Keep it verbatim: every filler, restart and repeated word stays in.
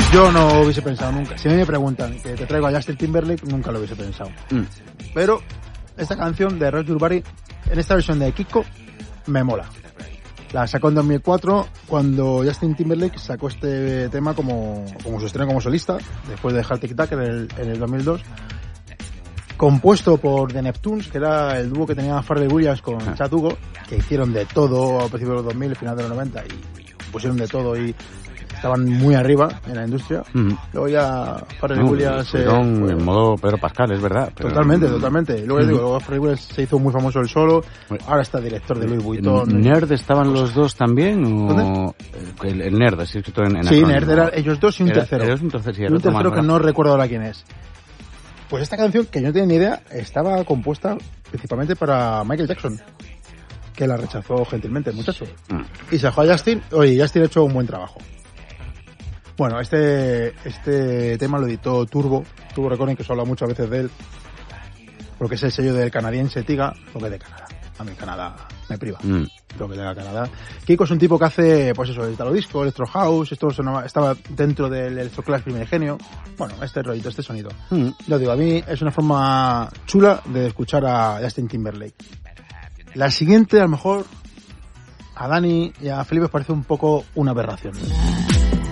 yo no hubiese pensado nunca. Si a mí me preguntan que te traigo a Justin Timberlake, nunca lo hubiese pensado. Mm. Pero esta canción de Ray Your en esta versión de Kiko, me mola. La sacó en dos mil cuatro cuando Justin Timberlake sacó este tema como, como su estreno como solista, después de dejar Tic Tac en el, en el dos mil dos. Compuesto por The Neptunes, que era el dúo que tenía Pharrell Williams con ah. Chad Hugo, que hicieron de todo al principio de los dos mil, al final de los noventa, y pusieron de todo y estaban muy arriba en la industria. Mm. Luego ya Pharrell no, Williams... Eh, bueno, en modo Pedro Pascal, es verdad. Pero... Totalmente, totalmente. Luego, mm. digo, luego Pharrell Williams se hizo muy famoso el solo, ahora está director de Louis Vuitton. ¿Nerd estaban los dos también? O... El, el Nerd, así escrito en, en Sí, acrónimo. Nerd, era ellos dos y un era, tercero. Era un tercero, sí, y un tercero que no recuerdo ahora quién es. Pues esta canción, que yo no tenía ni idea, estaba compuesta principalmente para Michael Jackson, que la rechazó gentilmente el muchacho. Mm. Y se dejó a Justin, oye, Justin ha hecho un buen trabajo. Bueno, este este tema lo editó Turbo, Turbo Recording, que se habla muchas veces de él, porque es el sello del canadiense Tiga, lo que es de Canadá. A mí Canadá me priva, mm. lo que tenga Canadá. Kiko es un tipo que hace, pues eso, el Italo Disco, Electro House, esto sonaba, estaba dentro del Electroclash Primigenio. Bueno, este rollito, este sonido. Mm. Yo digo, a mí es una forma chula de escuchar a Justin Timberlake. La siguiente, a lo mejor, a Dani y a Felipe os parece un poco una aberración.